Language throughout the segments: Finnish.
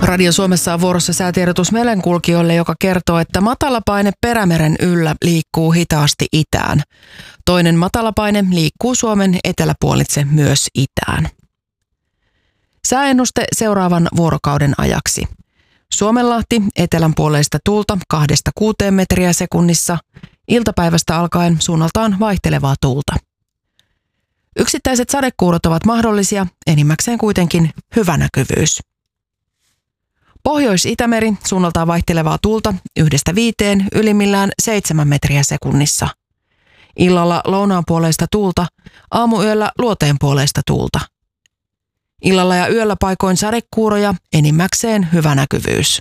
Radio Suomessa on vuorossa säätiedotus merenkulkijoille, joka kertoo, että matalapaine Perämeren yllä liikkuu hitaasti itään. Toinen matalapaine liikkuu Suomen eteläpuolitse myös itään. Sääennuste seuraavan vuorokauden ajaksi. Suomenlahti etelänpuoleista tuulta 2–6 metriä sekunnissa. Iltapäivästä alkaen suunnaltaan vaihtelevaa tuulta. Yksittäiset sadekuurot ovat mahdollisia, enimmäkseen kuitenkin hyvä näkyvyys. Pohjois-Itämeri suunnaltaan vaihtelevaa tuulta 1–5, ylimmillään 7 metriä sekunnissa. Illalla lounaanpuoleista tuulta, aamuyöllä luoteenpuoleista tuulta. Illalla ja yöllä paikoin sadekuuroja, enimmäkseen hyvä näkyvyys.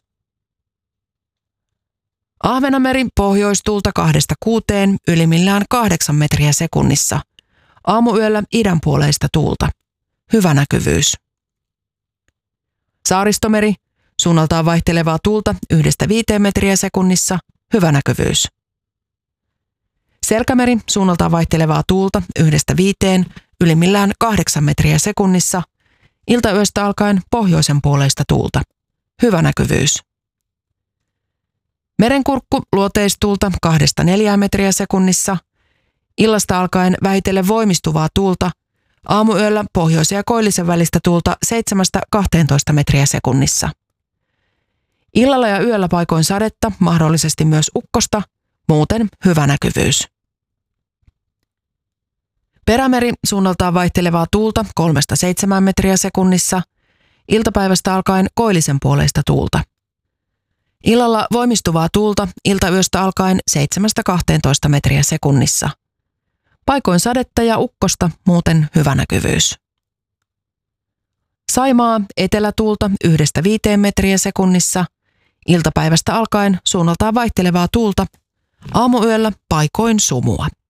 Ahvenanmeri pohjoistuulta 2–6, ylimmillään 8 metriä sekunnissa. Aamuyöllä idänpuoleista tuulta. Hyvä näkyvyys. Saaristomeri suunnaltaan vaihtelevaa tuulta 1–5 metriä sekunnissa. Hyvä näkyvyys. Selkämeri suunnaltaan vaihtelevaa tuulta 1–5, ylimmillään 8 metriä sekunnissa. Iltayöstä alkaen pohjoisen puoleista tuulta. Hyvä näkyvyys. Merenkurkku luoteistuulta 2–4 metriä sekunnissa. Illasta alkaen vähitellen voimistuvaa tuulta. Aamuyöllä pohjoisen ja koillisen välistä tuulta 7–12 metriä sekunnissa. Illalla ja yöllä paikoin sadetta, mahdollisesti myös ukkosta, muuten hyvä näkyvyys. Perämeri suunnaltaan vaihtelevaa tuulta 3–7 metriä sekunnissa. Iltapäivästä alkaen koillisen puoleista tuulta. Illalla voimistuvaa tuulta, iltayöstä alkaen 7–12 metriä sekunnissa. Paikoin sadetta ja ukkosta, muuten hyvä näkyvyys. Saimaa etelätuulta 1–5 metriä sekunnissa. Iltapäivästä alkaen suunnaltaan vaihtelevaa tuulta. Aamuyöllä paikoin sumua.